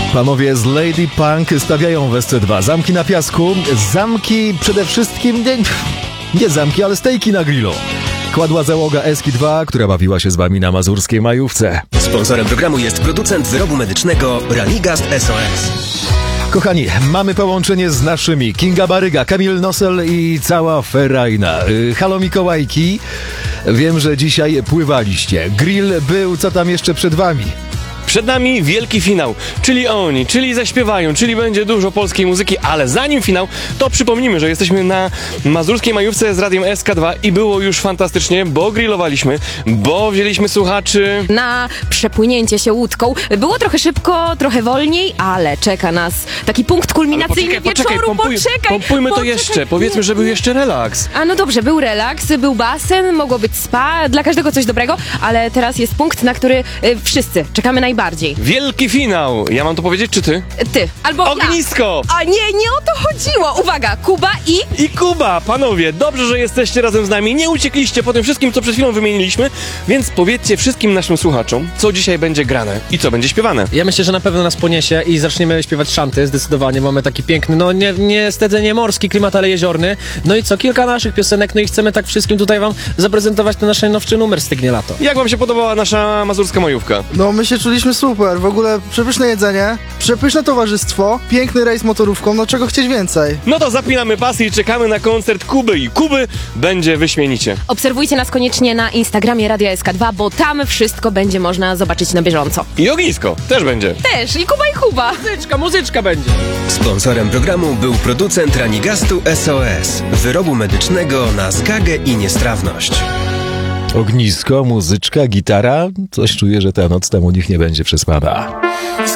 Panowie z Lady Punk stawiają w SC2 zamki na piasku, zamki przede wszystkim, nie zamki, ale stejki na grillu. Kładła załoga SK2, która bawiła się z wami na mazurskiej majówce. Sponsorem programu jest producent wyrobu medycznego Ranigast SOS. Kochani, mamy połączenie z naszymi Kinga Baryga, Kamil Nosel i cała ferajna. Halo Mikołajki, wiem, że dzisiaj pływaliście. Grill był, co tam jeszcze przed wami? Przed nami wielki finał, czyli oni, czyli zaśpiewają, czyli będzie dużo polskiej muzyki, ale zanim finał, to przypomnijmy, że jesteśmy na mazurskiej majówce z radiem SK2 i było już fantastycznie, bo grillowaliśmy, bo wzięliśmy słuchaczy na przepłynięcie się łódką. Było trochę szybko, trochę wolniej, ale czeka nas taki punkt kulminacyjny wieczoru. Pompujmy to jeszcze, powiedzmy, że był jeszcze relaks. A no dobrze, był relaks, był basen, mogło być spa, dla każdego coś dobrego, ale teraz jest punkt, na który wszyscy czekamy najbardziej. Wielki finał! Ja mam to powiedzieć, czy ty? Ty, albo Ognisko! Ja. A nie o to chodziło! Uwaga, Kuba I Kuba! Panowie, dobrze, że jesteście razem z nami, nie uciekliście po tym wszystkim, co przed chwilą wymieniliśmy, więc powiedzcie wszystkim naszym słuchaczom, co dzisiaj będzie grane i co będzie śpiewane. Ja myślę, że na pewno nas poniesie i zaczniemy śpiewać szanty, zdecydowanie. Mamy taki piękny, no niestety nie morski klimat, ale jeziorny. No i co, kilka naszych piosenek, no i chcemy tak wszystkim tutaj wam zaprezentować ten nasz najnowszy numer Stygnie lato. Jak wam się podobała nasza mazurska majówka? No my się czuliśmy super, w ogóle przepyszne jedzenie, przepyszne towarzystwo, piękny rejs motorówką, no czego chcieć więcej? No to zapinamy pasy i czekamy na koncert Kuby i Kuby będzie wyśmienicie. Obserwujcie nas koniecznie na Instagramie Radia SK2, bo tam wszystko będzie można zobaczyć na bieżąco. I ognisko też będzie. Też, i Kuba. Muzyczka będzie. Sponsorem programu był producent Ranigastu SOS, wyrobu medycznego na zgagę i niestrawność. Ognisko, muzyczka, gitara. Coś czuję, że ta noc tam u nich nie będzie przespana.